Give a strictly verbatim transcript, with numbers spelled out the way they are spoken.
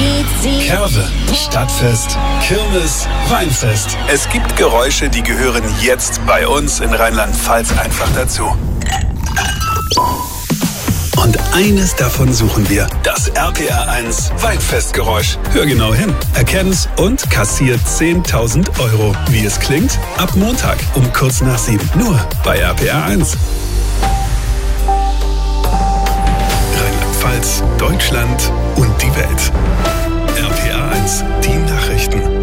Kerwe, Stadtfest, Kirmes, Weinfest. Es gibt Geräusche, die gehören jetzt bei uns in Rheinland-Pfalz einfach dazu. Und eines davon suchen wir. Das R P R eins Weinfestgeräusch. Hör genau hin, erkenn's und kassiert zehntausend Euro. Wie es klingt? Ab Montag um kurz nach sieben. Nur bei R P R eins. Rheinland-Pfalz, Deutschland und die Welt. R P R eins, die Nachrichten.